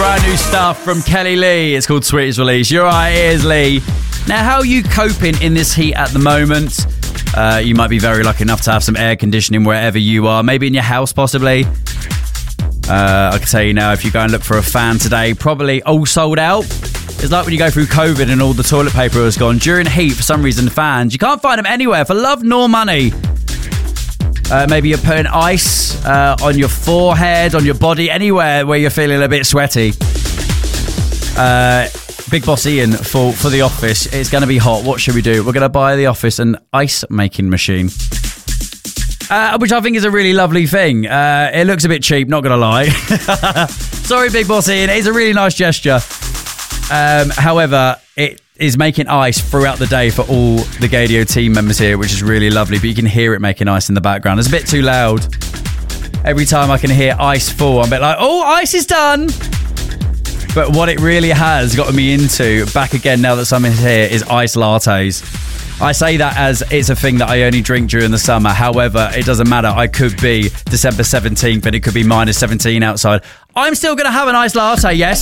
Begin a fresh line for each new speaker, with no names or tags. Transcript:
brand new stuff from Kelly Lee. It's called Sweetest Release. You're right, it is Lee. Now, how are you coping in this heat at the moment? You might be very lucky enough to have some air conditioning wherever you are, maybe in your house possibly. I can tell you now, if you go and look for a fan today, probably all sold out. It's like when you go through COVID and all the toilet paper has gone. During heat, for some reason, fans, you can't find them anywhere for love nor money. Maybe you're putting ice on your forehead, on your body, anywhere where you're feeling a bit sweaty. Big boss Ian for the office. It's going to be hot. What should we do? We're going to buy the office an ice making machine. Which I think is a really lovely thing. It looks a bit cheap, not going to lie. Sorry, Big Boss Ian. It's a really nice gesture. However, it is making ice throughout the day for all the Gaydio team members here, which is really lovely. But you can hear it making ice in the background. It's a bit too loud. Every time I can hear ice fall, I'm a bit like, oh, ice is done. But what it really has gotten me into, back again now that summer's here, is ice lattes. I say that as it's a thing that I only drink during the summer. However, it doesn't matter. I could be December 17th and it could be minus 17 outside. I'm still going to have an iced latte, yes.